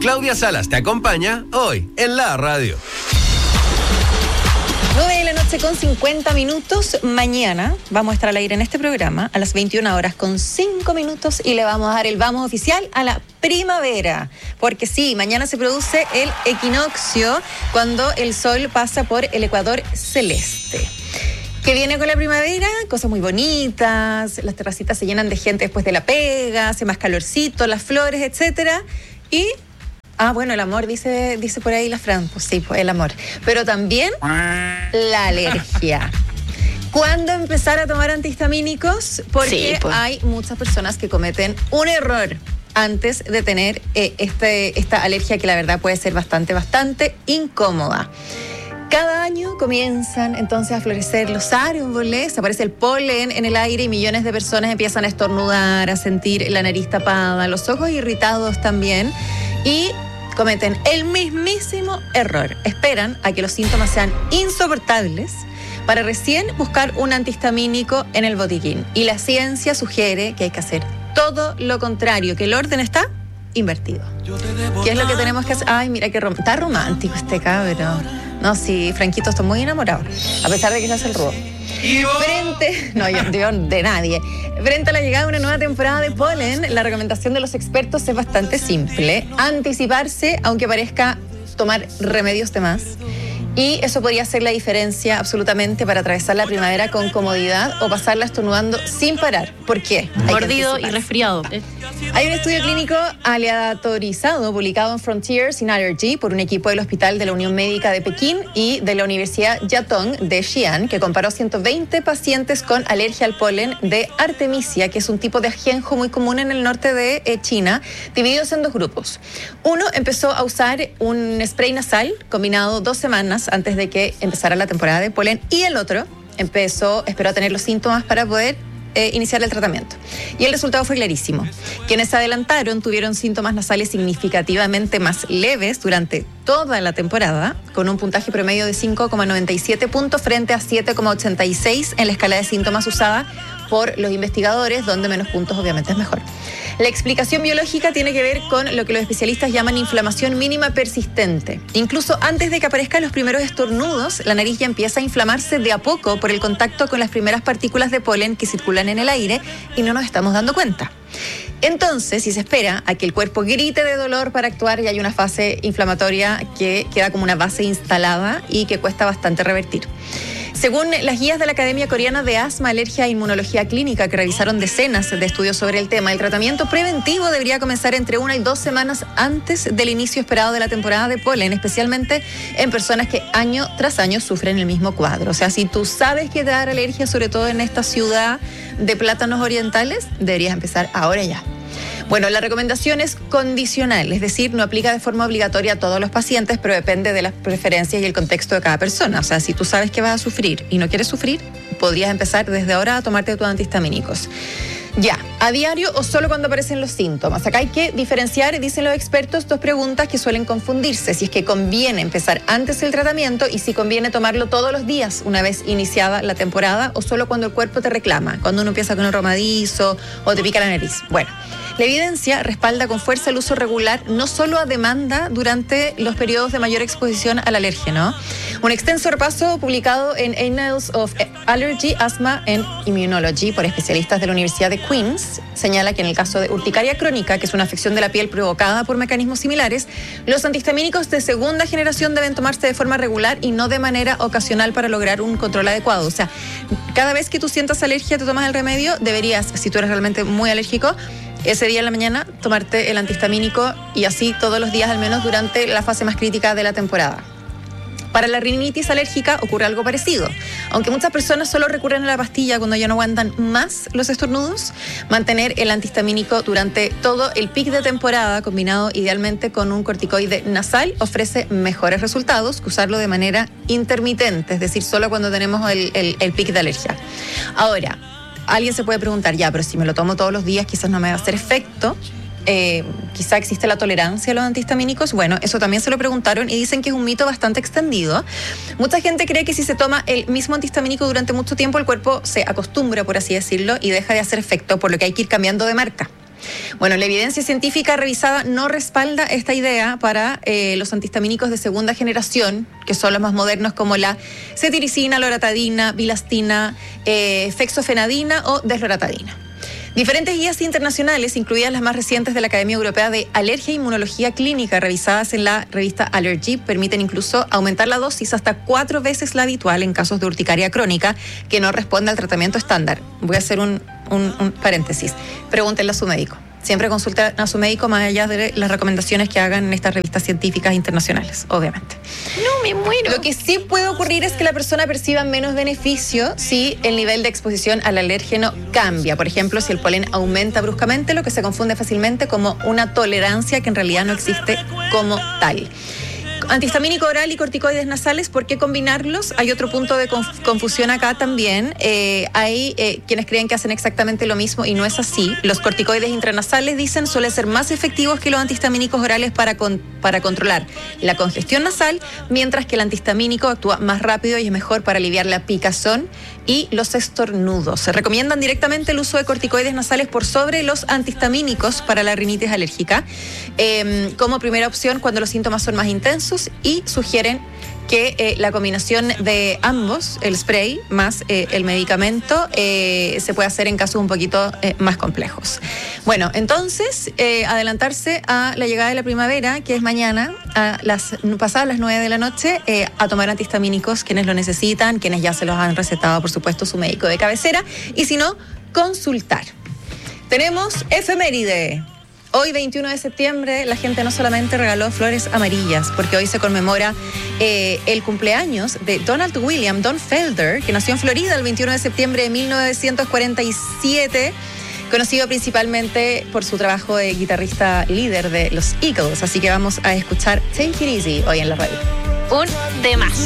Claudia Salas te acompaña hoy en la radio. 9:50 p.m. Mañana vamos a estar al aire en este programa a las 21:05 y le vamos a dar el vamos oficial a la primavera. Porque sí, mañana se produce el equinoccio cuando el sol pasa por el ecuador celeste. ¿Qué viene con la primavera? Cosas muy bonitas, las terracitas se llenan de gente después de la pega, hace más calorcito, las flores, etcétera. Y bueno, el amor, dice por ahí la Fran. Pues sí, pues el amor. Pero también la alergia. ¿Cuándo empezar a tomar antihistamínicos? Porque hay muchas personas que cometen un error antes de tener esta alergia que la verdad puede ser bastante incómoda. Cada año comienzan entonces a florecer los árboles, aparece el polen en el aire y millones de personas empiezan a estornudar, a sentir la nariz tapada, los ojos irritados también y cometen el mismísimo error. Esperan a que los síntomas sean insoportables para recién buscar un antihistamínico en el botiquín. Y la ciencia sugiere que hay que hacer todo lo contrario, que el orden está invertido. ¿Qué es lo que tenemos que hacer? Ay, mira que está romántico este cabrón. No, sí, Franquito está muy enamorado, a pesar de que se hace el rudo. Yo de nadie. Frente a la llegada de una nueva temporada de polen, la recomendación de los expertos es bastante simple. Anticiparse, aunque parezca tomar remedios de más. Y eso podría ser la diferencia absolutamente para atravesar la primavera con comodidad o pasarla estornudando sin parar. ¿Por qué? Mordido y resfriado. Hay un estudio clínico aleatorizado publicado en Frontiers in Allergy por un equipo del Hospital de la Unión Médica de Pekín y de la Universidad Yatong de Xi'an, que comparó 120 pacientes con alergia al polen de Artemisia, que es un tipo de ajenjo muy común en el norte de China, divididos en dos grupos. Uno empezó a usar un spray nasal combinado 2 semanas antes de que empezara la temporada de polen y el otro esperó a tener los síntomas para poder iniciar el tratamiento. Y el resultado fue clarísimo. Quienes se adelantaron tuvieron síntomas nasales significativamente más leves durante toda la temporada, con un puntaje promedio de 5,97 puntos frente a 7,86 en la escala de síntomas usada por los investigadores, donde menos puntos obviamente es mejor. La explicación biológica tiene que ver con lo que los especialistas llaman inflamación mínima persistente. Incluso antes de que aparezcan los primeros estornudos, la nariz ya empieza a inflamarse de a poco por el contacto con las primeras partículas de polen que circulan en el aire y no nos estamos dando cuenta. Entonces, si se espera a que el cuerpo grite de dolor para actuar, ya hay una fase inflamatoria que queda como una base instalada y que cuesta bastante revertir. Según las guías de la Academia Coreana de Asma, Alergia e Inmunología Clínica, que realizaron decenas de estudios sobre el tema, el tratamiento preventivo debería comenzar entre 1 y 2 semanas antes del inicio esperado de la temporada de polen, especialmente en personas que año tras año sufren el mismo cuadro. O sea, si tú sabes que te da alergia, sobre todo en esta ciudad de plátanos orientales, deberías empezar ahora ya. Bueno, la recomendación es condicional, es decir, no aplica de forma obligatoria a todos los pacientes, pero depende de las preferencias y el contexto de cada persona. O sea, si tú sabes que vas a sufrir y no quieres sufrir, podrías empezar desde ahora a tomarte tus antihistamínicos. Ya, ¿a diario o solo cuando aparecen los síntomas? Acá hay que diferenciar, dicen los expertos, 2 preguntas que suelen confundirse. Si es que conviene empezar antes el tratamiento y si conviene tomarlo todos los días una vez iniciada la temporada o solo cuando el cuerpo te reclama, cuando uno empieza con el romadizo o te pica la nariz. Bueno, la evidencia respalda con fuerza el uso regular, no solo a demanda durante los periodos de mayor exposición al alérgeno. Un extenso repaso publicado en Annals of Allergy, Asthma and Immunology por especialistas de la Universidad de Queens señala que en el caso de urticaria crónica, que es una afección de la piel provocada por mecanismos similares, los antihistamínicos de segunda generación deben tomarse de forma regular y no de manera ocasional para lograr un control adecuado. O sea, cada vez que tú sientas alergia, te tomas el remedio, deberías, si tú eres realmente muy alérgico, ese día en la mañana tomarte el antihistamínico y así todos los días al menos durante la fase más crítica de la temporada. Para la rinitis alérgica ocurre algo parecido. Aunque muchas personas solo recurren a la pastilla cuando ya no aguantan más los estornudos, mantener el antihistamínico durante todo el pic de temporada, combinado idealmente con un corticoide nasal, ofrece mejores resultados que usarlo de manera intermitente, es decir, solo cuando tenemos el pic de alergia. Ahora, alguien se puede preguntar, ya, pero si me lo tomo todos los días quizás no me va a hacer efecto. Quizá existe la tolerancia a los antihistamínicos. Bueno, eso también se lo preguntaron y dicen que es un mito bastante extendido. Mucha gente cree que si se toma el mismo antihistamínico durante mucho tiempo, el cuerpo se acostumbra, por así decirlo, y deja de hacer efecto, por lo que hay que ir cambiando de marca. Bueno, la evidencia científica revisada no respalda esta idea para los antihistamínicos de segunda generación, que son los más modernos como la cetiricina, loratadina, bilastina, fexofenadina o desloratadina. Diferentes guías internacionales, incluidas las más recientes de la Academia Europea de Alergia e Inmunología Clínica, revisadas en la revista Allergy, permiten incluso aumentar la dosis hasta 4 veces la habitual en casos de urticaria crónica que no responde al tratamiento estándar. Voy a hacer un paréntesis. Pregúntenle a su médico. Siempre consulten a su médico más allá de las recomendaciones que hagan en estas revistas científicas internacionales, obviamente. No, me muero. Lo que sí puede ocurrir es que la persona perciba menos beneficio si el nivel de exposición al alérgeno cambia. Por ejemplo, si el polen aumenta bruscamente, lo que se confunde fácilmente como una tolerancia que en realidad no existe como tal. Antihistamínico oral y corticoides nasales, ¿por qué combinarlos? Hay otro punto de confusión acá también. Hay quienes creen que hacen exactamente lo mismo y no es así. Los corticoides intranasales, dicen, suelen ser más efectivos que los antihistamínicos orales para controlar la congestión nasal, mientras que el antihistamínico actúa más rápido y es mejor para aliviar la picazón y los estornudos. Se recomiendan directamente el uso de corticoides nasales por sobre los antihistamínicos para la rinitis alérgica como primera opción cuando los síntomas son más intensos, y sugieren que la combinación de ambos, el spray más el medicamento, se puede hacer en casos un poquito más complejos. Bueno, entonces, adelantarse a la llegada de la primavera, que es mañana, pasadas las 9 de la noche, a tomar antihistamínicos quienes lo necesitan, quienes ya se los han recetado, por supuesto, su médico de cabecera, y si no, consultar. Tenemos efeméride. Hoy, 21 de septiembre, la gente no solamente regaló flores amarillas, porque hoy se conmemora el cumpleaños de Donald William Don Felder, que nació en Florida el 21 de septiembre de 1947, conocido principalmente por su trabajo de guitarrista líder de los Eagles. Así que vamos a escuchar Take It Easy hoy en la radio. Un de más.